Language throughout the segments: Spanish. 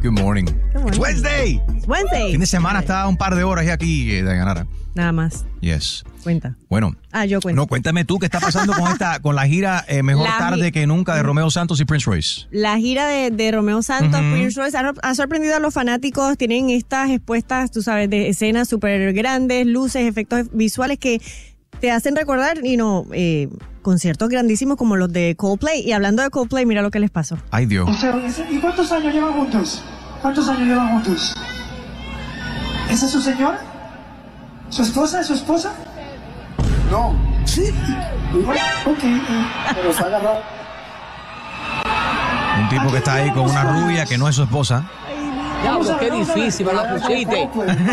Good morning. It's Wednesday. It's Wednesday. Fin de semana está un par de horas aquí, Dayanara. Nada más. Yes. Cuenta. Bueno. Yo cuento. No, cuéntame tú qué está pasando con la gira Mejor Tarde que Nunca de Romeo Santos y Prince Royce. La gira de Romeo Santos, Prince Royce, ha sorprendido a los fanáticos. Tienen estas expuestas, tú sabes, de escenas súper grandes, luces, efectos visuales que te hacen recordar, conciertos grandísimos como los de Coldplay. Y hablando de Coldplay, mira lo que les pasó. Ay, Dios. ¿Y cuántos años llevan juntos? ¿Cuántos años llevan juntos? ¿Esa es su señora? ¿Su esposa? ¿Es su esposa? No. Sí. Ok. Pero se ha agarrado. Un tipo que está ahí con una rubia que no es su esposa. Diablo, qué difícil, me la pusiste.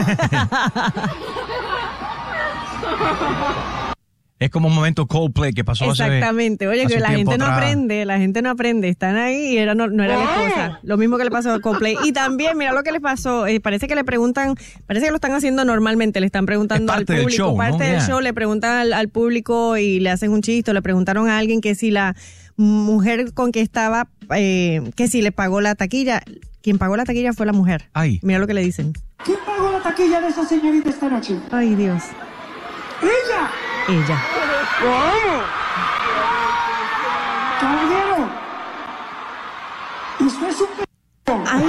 Es como un momento Coldplay que pasó Exactamente. Oye, que la gente no aprende. Están ahí y no era la esposa. Lo mismo que le pasó a Coldplay. Y también, mira lo que le pasó. Parece que le preguntan, parece que lo están haciendo normalmente. Le están preguntando al público. Show, parte del show, le preguntan al público y le hacen un chiste. Le preguntaron a alguien que si la mujer con que estaba, que si le pagó la taquilla. Quien pagó la taquilla fue la mujer. Ay. Mira lo que le dicen. ¿Quién pagó la taquilla de esa señorita esta noche? Ay, Dios. ¡Ella! ¿Cómo? Caballero, usted es un Ay.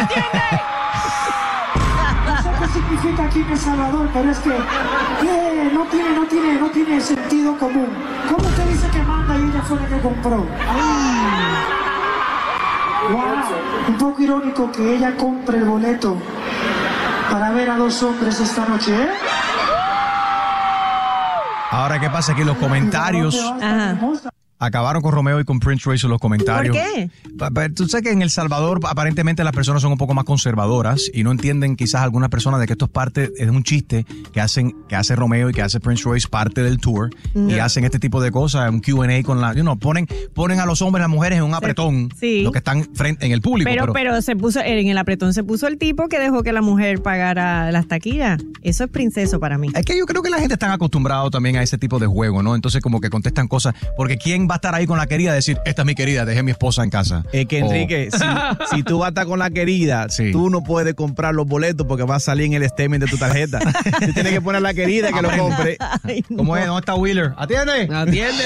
No sé qué significa aquí en El Salvador, pero es que no tiene sentido común. ¿Cómo usted dice que manda y ella fue la que compró? Wow, un poco irónico que ella compre el boleto para ver a dos hombres esta noche, ¿eh? Ahora, ¿qué pasa? Que los comentarios acabaron con Romeo y con Prince Royce en los comentarios. ¿Por qué? Tú sabes que en El Salvador aparentemente las personas son un poco más conservadoras y no entienden quizás algunas personas de que esto es parte, es un chiste que hace Romeo y que hace Prince Royce parte del tour y hacen este tipo de cosas, un Q&A con ponen a los hombres y las mujeres en un apretón, los que están en el público. Pero se puso, en el apretón se puso el tipo que dejó que la mujer pagara las taquillas. Eso es princeso para mí. Es que yo creo que la gente está acostumbrada también a ese tipo de juego, ¿no? Entonces como que contestan cosas, porque ¿quién va a estar ahí con la querida? Decir, esta es mi querida, dejé a mi esposa en casa. Es que Enrique, si tú vas a estar con la querida, tú no puedes comprar los boletos porque va a salir en el statement de tu tarjeta. Tú tienes que poner a la querida que lo compre. ¿Cómo es? ¿Dónde está Wheeler? ¡Atiende! ¡Atiende!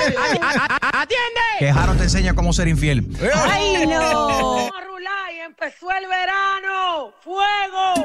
Que Jaro te enseña cómo ser infiel. ¡Ay, no! Vamos a rular y empezó el verano. ¡Fuego!